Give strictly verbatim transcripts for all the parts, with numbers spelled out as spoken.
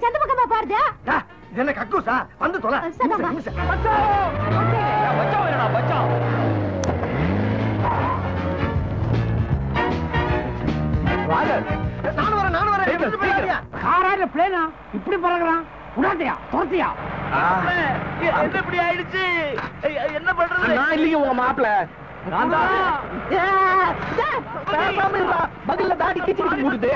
சந்த பக்கமா பாருதா? இது என்ன கக்கூசா? வந்து தொலை. சதமா. பச்சாவ். பச்சாவ் என்னடா பச்சாவ்? வாங்க. நான் வரேன் நான் வரேன். காரா இல்ல பிளேனா? இப்படி பறக்குறான். உடாதையா? தோத்தியா? என்ன இப்படி ஆயிடுச்சு? என்ன பண்றது? நான் இல்லைங்க உங்க மாப்பிள. நான் தான். பதில்ல தாடி கிச்சிட்டு மூடுது.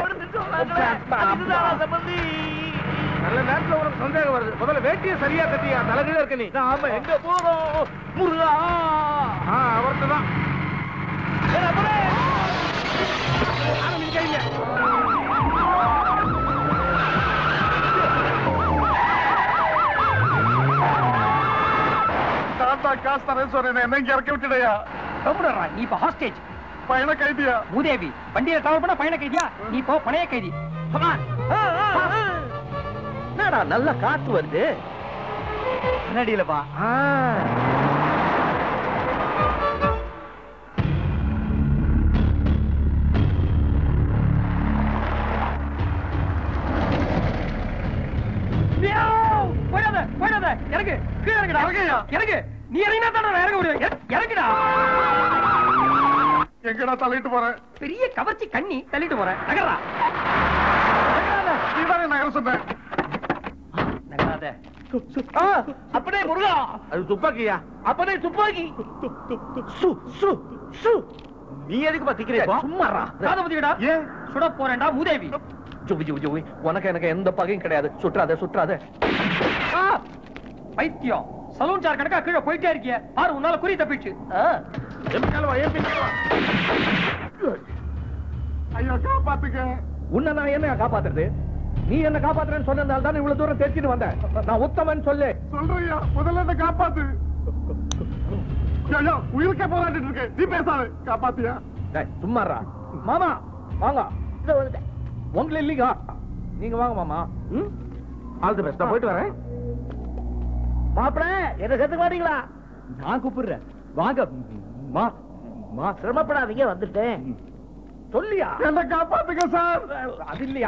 நல்ல நேரத்துல உனக்கு சந்தேகம் வருது. முதல்ல வேட்டியை சரியா கட்டியா? தலைகீழ இருக்க நீ. ஆமா எங்க போறோம்? முருகா. ஆ அவர்ட்ட தான். ஏய் அப்புறம் ஆரம்பிங்க கையில. தாத்தா காசு தரேன் சொல்றேன். என்ன இங்க இறக்கி விட்டுடையா? கம்முடறா. நீ இப்ப ஹாஸ்டேஜ். பயண கைதியா? மூதேவி. வண்டியில டிராவல் பண்ண பயண கைதியா? நீ இப்போ பணைய கைதி. கமான். என்னடா நல்ல காத்து வருது. கண்ணாடியிலப்பா. போயிடாத போயிடாத. இறங்கு கீழே இறங்குடா. இறங்குயா? இறங்கு. நீ இறங்கினா தான் இறங்க முடியும். இறங்குடா. எங்கடா தள்ளிட்டு போறேன்? பெரிய கவர்ச்சி கண்ணி தள்ளிட்டு போறேன். நகரா. நீதானே நகர சொன்னேன். நகராத. அப்பனே முருகா. அது துப்பாக்கியா? அப்பனே துப்பாக்கி. சு சு சு. நீ எதுக்கு பாத்திக்கிறே? சும்மாறா. காத பத்திடா. ஏன் சுட போறேன்டா மூதேவி. ஜுவி ஜுவி ஜுவி. உனக்கு எனக்கு எந்த பகையும் கிடையாது. சுற்றாத சுற்றாத. பைத்தியம். சலூன் சார் கணக்கா கீழே போயிட்டே இருக்கிய. பாரு உன்னால குறி தப்பிச்சு. ஐயோ காப்பாத்துக்க. உன்னை நான் என்ன காப்பாத்துறது? நீ என்ன காப்பாத்துறேன்னு சொன்னதால தான் இவ்வளவு தூரம் தெரிஞ்சுட்டு வந்தேன். நான் உத்தமன் சொல்லு. சொல்றியா? முதல்ல என்ன காப்பாத்து. ஐயோ உயிருக்கே போராடிட்டு இருக்கு. நீ பேசாத. காப்பாத்தியா? சும்மாறா. மாமா வாங்க. உங்களை இல்லீங்க. நீங்க வாங்க மாமா. All the best. நான் போயிட்டு வரேன். மாப்பிள என்ன சேர்த்து வரீங்களா? நான் கூப்பிடுறேன். வாங்க. மா மா சிரமப்படாதீங்க வந்துட்டேன். சொல்லியா? என்ன காப்பாத்துங்க சார். அது இல்லையா?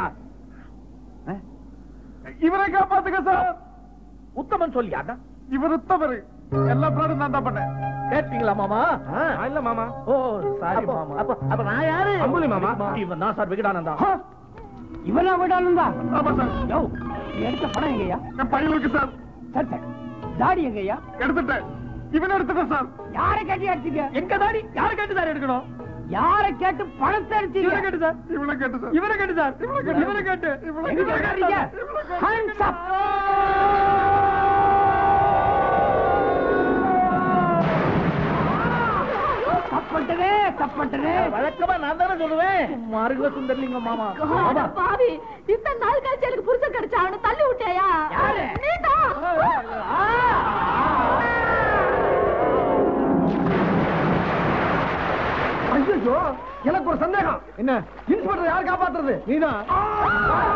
இவரை காப்பாத்துங்க சார். உத்தமன் சொல்லியா? இவர் உத்தமர். எல்லா பிராடும் நான் தான் பண்ணேன். கேட்டீங்களா மாமா? இல்ல மாமா. ஓ சாரி மாமா. அப்ப அப்ப நான் யாரு? அம்புலி மாமா. இவன் தான் சார் விகடானந்தா. இவனா விடானுந்தா? ஆமா சார். யோ எடுத்த பணம் எங்கயா? என் பையன் இருக்கு சார். சரி சரி. தாடி எங்கயா? எடுத்துட்டேன். இவன் எடுத்துட்டேன் சார். யாரை கேட்டு அடிச்சீங்க? எங்க தாடி? யாரை கேட்டு சார் எடுக்கணும்? யாரை கேட்டு பணத்தை அடிச்சீங்க? இவரை கேட்டு சார். இவனை கேட்டு சார். இவரை கேட்டு சார். இவரை கேட்டு. எங்க கேட்டீங்க? Hands up. தப்பட்டனே தப்பட்டனே. வழக்கமா நான் தானே சொல்லுவேன். மாறுங்க சுந்தர்லிங்க மாமா. பாவி இத்தனை நாள் கழிச்சு எனக்கு புருஷன் கிடைச்சா அவனை தள்ளி விட்டியா? யாரு? நீதான். ஐயோ எனக்கு ஒரு சந்தேகம். என்ன? இன்ஸ்பெக்டர் யார் காப்பாத்துறது? நீதான்.